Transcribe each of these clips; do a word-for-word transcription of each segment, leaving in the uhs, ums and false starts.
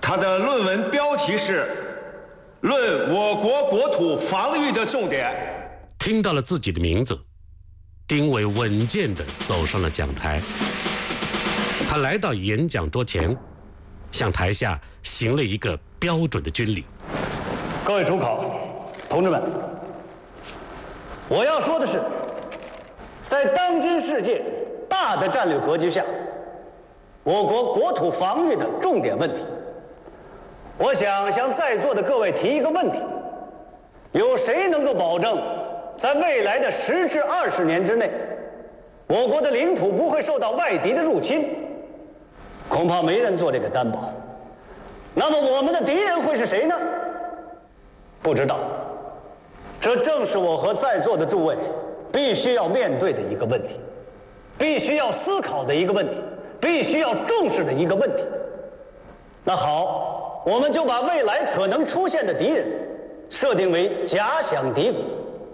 他的论文标题是《论我国国土防御的重点》。 听到了自己的名字，丁伟稳健地走上了讲台。他来到演讲桌前，向台下行了一个标准的军礼。 各位主考，同志们，我要说的是，在当今世界大的战略格局下，我国国土防御的重点问题，我想向在座的各位提一个问题：有谁能够保证，在未来的十至二十年之内，我国的领土不会受到外敌的入侵？恐怕没人做这个担保。那么我们的敌人会是谁呢？不知道。这正是我和在座的诸位必须要面对的一个问题，必须要思考的一个问题，必须要重视的一个问题。那好，我们就把未来可能出现的敌人设定为假想敌国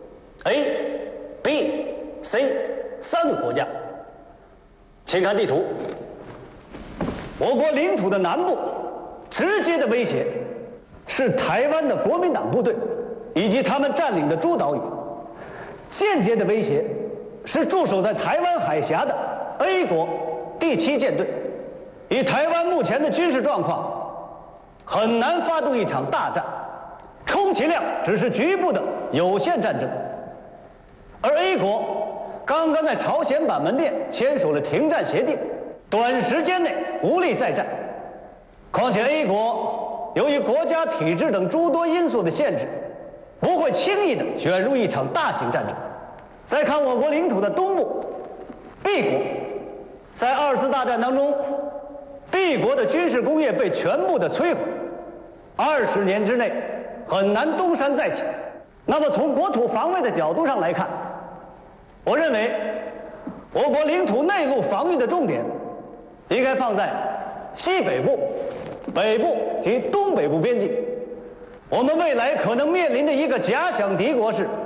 A、B、C 三个国家。请看地图，我国领土的南部直接的威胁是台湾的国民党部队以及他们占领的诸岛屿，间接的威胁是驻守在台湾海峡的 A 国第七舰队。以台湾目前的军事状况，很难发动一场大战，充其量只是局部的有限战争。而 A 国刚刚在朝鲜板门店签署了停战协定，短时间内无力再战。况且 A 国由于国家体制等诸多因素的限制，不会轻易地卷入一场大型战争。再看我国领土的东部 B 国，在二次大战当中 B 国的军事工业被全部的摧毁，二十年之内很难东山再起。那么从国土防卫的角度上来看，我认为我国领土内陆防御的重点应该放在西北部、北部及东北部边境。我们未来可能面临的一个假想敌国是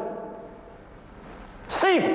C 国。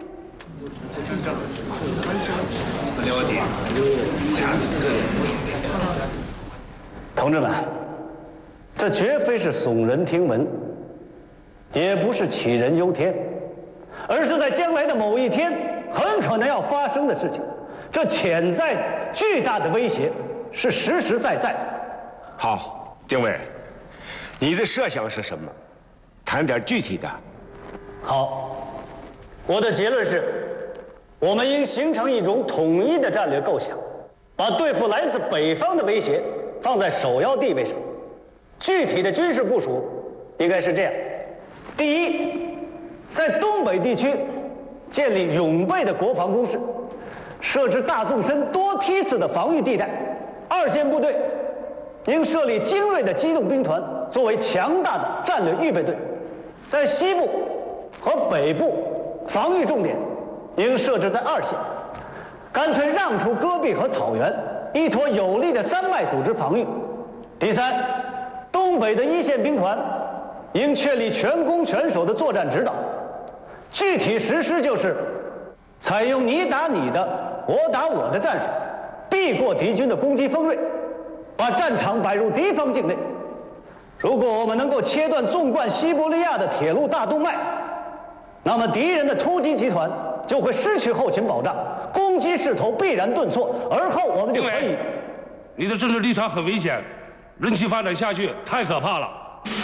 同志们，这绝非是耸人听闻，也不是杞人忧天，而是在将来的某一天很可能要发生的事情。这潜在的巨大的威胁是实实在在的。 好，丁伟，你的设想是什么？谈点具体的。 好，我的结论是，我们应形成一种统一的战略构想，把对付来自北方的威胁放在首要地位上。具体的军事部署应该是这样：第一，在东北地区建立永备的国防工事，设置大纵深多梯次的防御地带。二线部队应设立精锐的机动兵团，作为强大的战略预备队。在西部和北部防御重点应设置在二线，干脆让出戈壁和草原，依托有力的山脉组织防御。第三，东北的一线兵团应确立全攻全守的作战指导，具体实施就是采用你打你的，我打我的战术，避过敌军的攻击锋锐，把战场摆入敌方境内。如果我们能够切断纵贯西伯利亚的铁路大动脉，那么敌人的突击集团就会失去后勤保障，攻击势头必然顿挫，而后我们就可以。 你的政治立场很危险，任其发展下去太可怕了。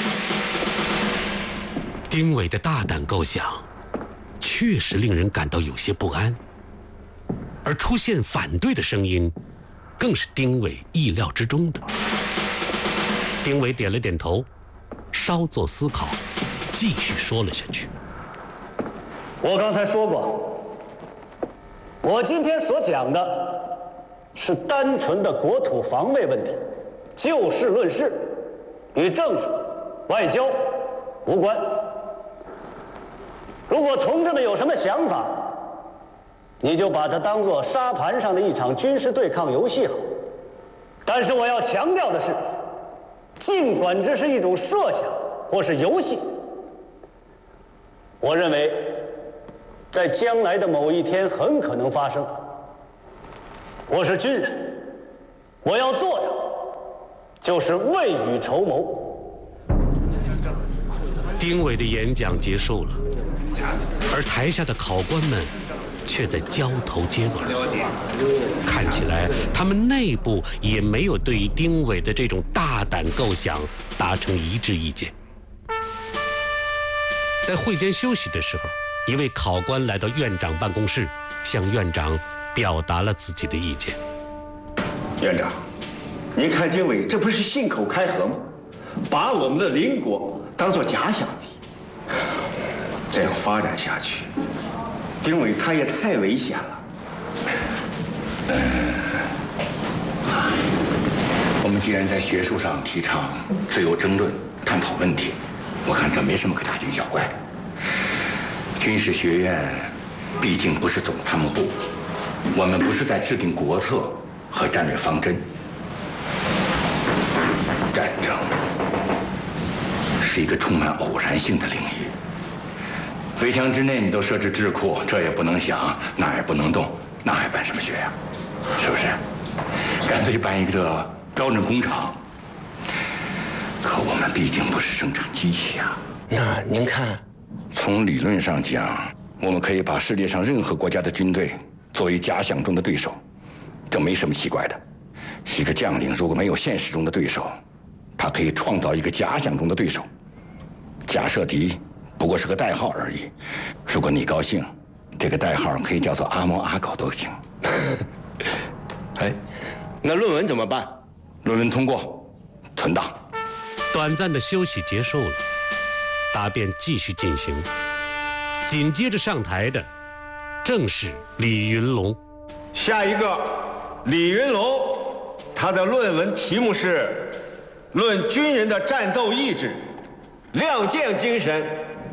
丁伟的大胆构想确实令人感到有些不安，而出现反对的声音更是丁伟意料之中的。丁伟点了点头，稍作思考，继续说了下去。 我刚才说过，我今天所讲的是单纯的国土防卫问题，就事论事，与政治、外交无关。如果同志们有什么想法，你就把它当作沙盘上的一场军事对抗游戏好。但是我要强调的是，尽管这是一种设想或是游戏，我认为在将来的某一天很可能发生。我是军人，我要做的就是未雨绸缪。 丁伟的演讲结束了，而台下的考官们却在交头接耳。看起来他们内部也没有对于丁伟的这种大胆构想达成一致意见。在会间休息的时候，一位考官来到院长办公室，向院长表达了自己的意见。 院长，您看丁伟这不是信口开河吗？把我们的邻国当作假想敌，这样发展下去，丁伟他也太危险了。 呃，我们既然在学术上提倡自由争论、探讨问题，我看这没什么可大惊小怪的。军事学院毕竟不是总参谋部，我们不是在制定国策和战略方针。战争是一个充满偶然性的领域，围墙之内你都设置智库，这也不能想，那也不能动，那还办什么学呀？是不是？干脆办一个标准工厂。可我们毕竟不是生产机器啊。 那您看， 从理论上讲，我们可以把世界上任何国家的军队作为假想中的对手，这没什么奇怪的。一个将领如果没有现实中的对手，他可以创造一个假想中的对手。假设敌不过是个代号而已。如果你高兴，这个代号可以叫做阿猫阿狗都行。 哎，那论文怎么办？ 论文通过，存档。 短暂的休息结束了，答辩继续进行。紧接着上台的正是李云龙。 下一个，李云龙，他的论文题目是《论军人的战斗意志、亮剑精神